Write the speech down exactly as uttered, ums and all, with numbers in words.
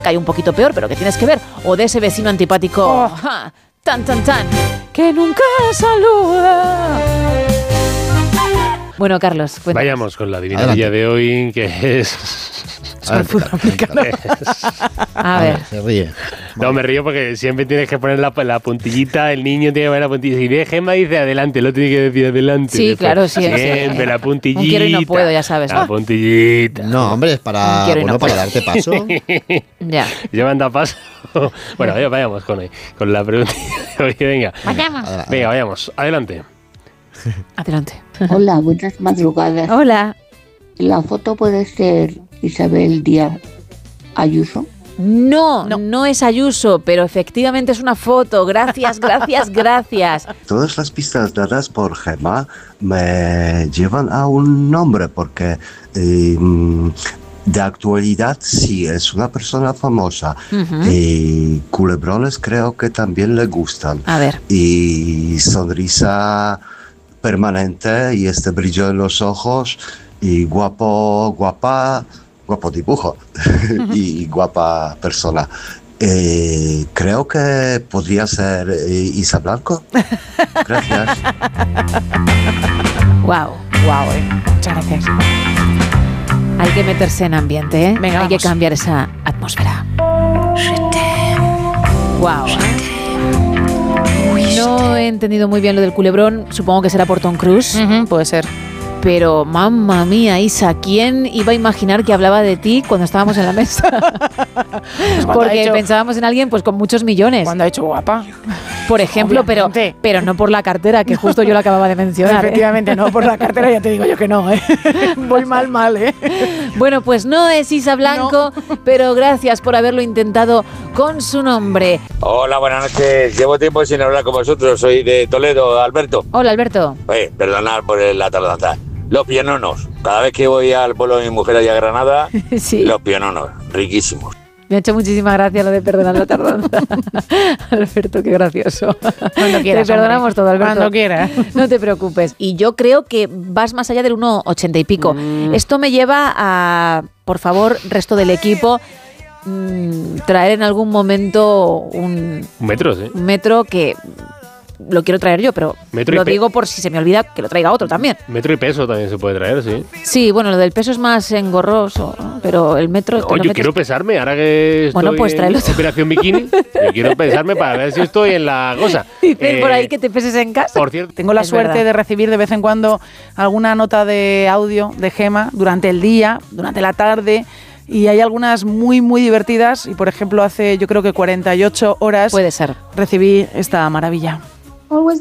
que hay un poquito peor, pero que tienes que ver, o de ese vecino antipático, Oh. ¡ja! Tan, tan, tan, que nunca saluda. Bueno, Carlos, cuéntanos. Vayamos con la adivinanza de hoy, que es... A ver. Se ríe. No, me río porque siempre tienes que poner la, la puntillita, el niño tiene que poner la puntilla. Si ve Gemma dice adelante, lo tiene que decir adelante. Sí, después. claro, sí. Siempre sí. la puntillita. Un quiero y no puedo, ya sabes. La puntillita. No, hombre, es para, Quiero y bueno, no para puedo. darte paso. Ya. Llevan da paso. Bueno, vaya- vayamos con, con la pregunta de hoy. Venga. Vayamos. Venga, vayamos. Adelante. Adelante. Hola, buenas madrugadas. Hola. La foto puede ser Isabel Díaz Ayuso. No, no, no es Ayuso, pero efectivamente es una foto. Gracias, gracias, gracias. Todas las pistas dadas por Gemma me llevan a un nombre porque eh, de actualidad sí es una persona famosa. Ujú. Y culebrones creo que también le gustan. A ver. Y sonrisa permanente y este brillo en los ojos y guapo, guapa, guapo dibujo y guapa persona. Eh, creo que podría ser eh, Isa Blanco. Gracias. Wow, wow, eh. Muchas gracias. Hay que meterse en ambiente, ¿eh? Venga, Hay vamos. que cambiar esa atmósfera. Wow. No he entendido muy bien lo del culebrón. Supongo que será por Tom Cruise. Ujú, puede ser. Pero, mamma mía, Isa, ¿quién iba a imaginar que hablaba de ti cuando estábamos en la mesa? Cuando ha Porque hecho- pensábamos en alguien pues con muchos millones, Cuando ha hecho guapa. por ejemplo, pero, Obviamente. pero no por la cartera, que justo yo lo acababa de mencionar. ¿eh? Efectivamente, no, por la cartera ya te digo yo que no, ¿eh? Voy mal, mal, ¿eh? Bueno, pues no es Isa Blanco, pero gracias por haberlo intentado con su nombre. Hola, buenas noches. Llevo tiempo sin hablar con vosotros. Soy de Toledo, Alberto. Hola, Alberto. Oye, perdonad por la tardanza. Los piononos. Cada vez que voy al pueblo de mi mujer allá a Granada, Sí, los piononos. Riquísimos. me ha hecho muchísima gracia lo de perdonar la tardanza. Alberto, qué gracioso. Cuando quieras, Te perdonamos hombre. todo, Alberto. Cuando quieras. No te preocupes. Y yo creo que vas más allá del uno ochenta y pico. Mm. Esto me lleva a, por favor, resto del equipo, mm, traer en algún momento un, Un metro, sí. un metro que lo quiero traer yo, pero Metro y lo pe- digo por si se me olvida que lo traiga otro también. Metro y peso también se puede traer, sí. Sí, bueno, lo del peso es más engorroso, ¿no? Pero el metro... te No, lo yo metes- quiero pesarme, ahora que estoy Bueno, pues en tráelo tú. Operación Bikini, yo quiero pesarme para ver si estoy en la cosa. Dicen por Eh, ahí que te peses en casa. Por cierto, Tengo la Es suerte verdad. de recibir de vez en cuando alguna nota de audio de Gemma durante el día, durante la tarde, y hay algunas muy, muy divertidas. Y, por ejemplo, hace yo creo que cuarenta y ocho horas Puede ser. recibí esta maravilla. Always